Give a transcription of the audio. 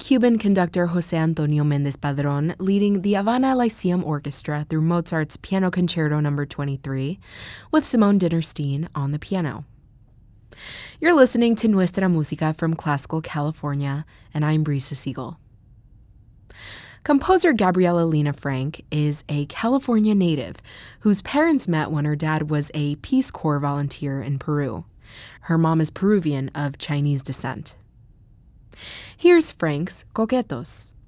Cuban conductor Jose Antonio Mendez Padron leading the Havana Lyceum Orchestra through Mozart's Piano Concerto No. 23, with Simone Dinnerstein on the piano. You're listening to Nuestra Música from Classical California, and I'm Brisa Siegel. Composer Gabriela Lena Frank is a California native whose parents met when her dad was a Peace Corps volunteer in Peru. Her mom is Peruvian of Chinese descent. Here's Frank's Coquetos.